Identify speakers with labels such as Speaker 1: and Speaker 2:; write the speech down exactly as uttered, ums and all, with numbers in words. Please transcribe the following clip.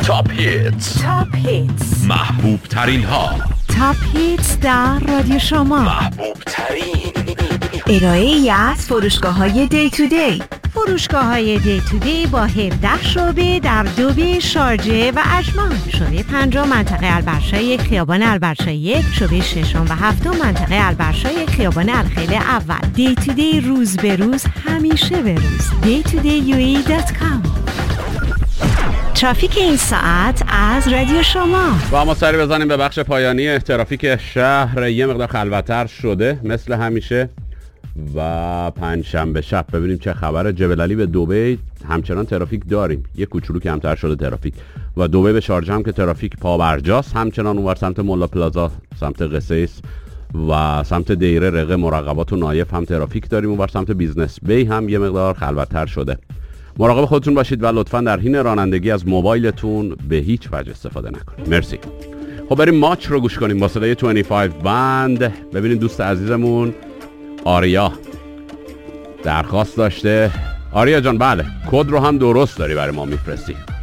Speaker 1: تاپ هیتز،
Speaker 2: تاپ هیتز،
Speaker 1: محبوب ترین ها.
Speaker 2: تاپ هیتز در رادیو شما.
Speaker 1: محبوب ترین
Speaker 2: ارائه‌ای از فروشگاه‌های دی تو دی. فروشگاه‌های دی تو دی با هفده شعبه در دوبه، شارجه و اجمان. شعبه پنجم منطقه البرشای خیابان البرشای یک، شعبه ششم و هفتم منطقه البرشای خیابان الخیل اول. دی تو دی روز به روز، همیشه به روز. دی تو دی یو ای دات کام. ترافیک این ساعت از رادیو شما.
Speaker 3: و اما سری بزنیم به بخش پایانی. ترافیک شهر یه مقدار خلوت‌تر شده مثل همیشه و پنجشنبه شب ببینیم چه خبره. جبل علی به دبی همچنان ترافیک داریم، یه کوچولو کمتر شده ترافیک، و دبی به شارجه هم که ترافیک پابرجاست. همچنان اونور سمت مولا پلازا، سمت قصیس و سمت دیره رقه مراقبات و نایف هم ترافیک داریم. اونور سمت بیزنس بی هم یه مقدار خلوت‌تر شده. مراقب خودتون باشید و لطفاً در حین رانندگی از موبایلتون به هیچ وجه استفاده نکنید. مرسی. خب بریم ماچ رو گوش کنیم با صدای بیست و پنج بند. ببینید دوست عزیزمون آریا درخواست داشته. آریا جان بله، کد رو هم درست داری برای ما میفرستی.